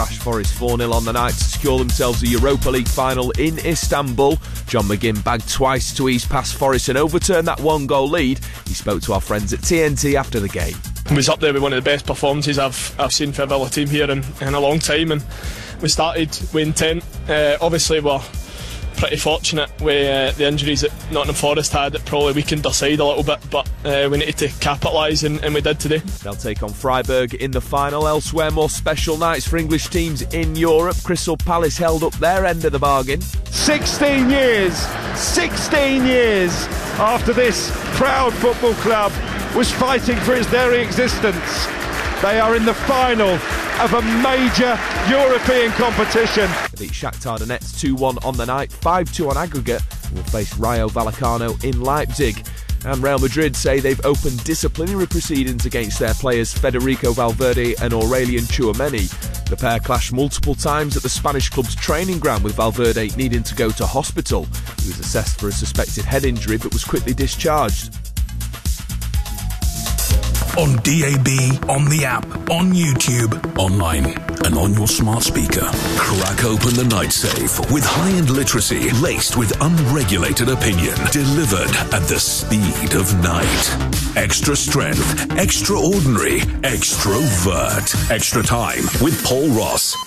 thrashed Forest 4-0 on the night to secure themselves a Europa League final in Istanbul. John McGinn bagged twice to ease past Forest and overturned that one-goal lead. He spoke to our friends at TNT after the game. It was up there with one of the best performances I've seen for a Villa team here in a long time, and we started with intent. Obviously we're pretty fortunate with the injuries that Nottingham Forest had. It probably weakened our side a little bit, but we needed to capitalise, and we did today. They'll take on Freiburg in the final. Elsewhere, more special nights for English teams in Europe. Crystal Palace held up their end of the bargain. 16 years after this proud football club was fighting for its very existence, they are in the final of a major European competition. They beat Shakhtar Donetsk 2-1 on the night, 5-2 on aggregate, and will face Rayo Vallecano in Leipzig. And Real Madrid say they've opened disciplinary proceedings against their players Federico Valverde and Aurelien Tchouameni. The pair clashed multiple times at the Spanish club's training ground, with Valverde needing to go to hospital. He was assessed for a suspected head injury but was quickly discharged. On DAB, on the app, on YouTube, online, and on your smart speaker. Crack open the night safe with high-end literacy laced with unregulated opinion, delivered at the speed of night. Extra strength, extraordinary, extrovert. Extra time with Paul Ross.